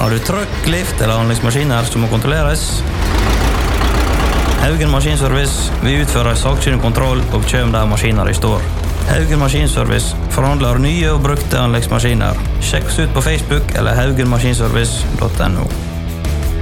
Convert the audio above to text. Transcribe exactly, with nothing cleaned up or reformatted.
Har du trøkk, lift eller anleggsmaskiner som må kontrolleres? Haugen Maskinservice vil utføre sakkyndig kontroll og kjøm der maskiner i står. Haugen Maskinservice forhandler nye og brukte anleggsmaskiner. Sjekk oss ut på Facebook eller haugen maskinservice punktum no.